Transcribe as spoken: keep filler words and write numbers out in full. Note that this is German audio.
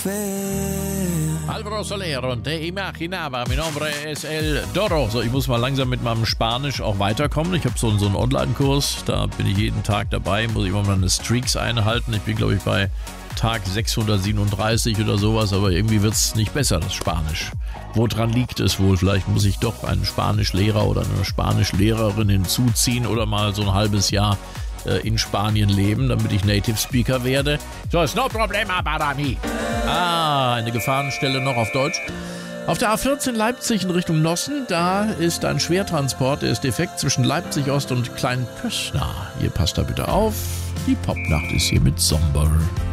Alvaro Soler und Te Imaginaba, mi nombre es El Doro. So, ich muss mal langsam mit meinem Spanisch auch weiterkommen. Ich habe so, so einen Online-Kurs, da bin ich jeden Tag dabei, muss ich immer meine Streaks einhalten. Ich bin, glaube ich, bei Tag sechshundertsiebenunddreißig oder sowas, aber irgendwie wird es nicht besser, das Spanisch. Woran liegt es wohl? Vielleicht muss ich doch einen Spanischlehrer oder eine Spanischlehrerin hinzuziehen oder mal so ein halbes Jahr in Spanien leben, damit ich Native Speaker werde. So, ist no problema para mí. Ah, eine Gefahrenstelle noch auf Deutsch. Auf der A vierzehn Leipzig in Richtung Nossen, da ist ein Schwertransport, der ist defekt zwischen Leipzig Ost und Kleinpössner. Ihr passt da bitte auf. Die Popnacht ist hier mit Somber.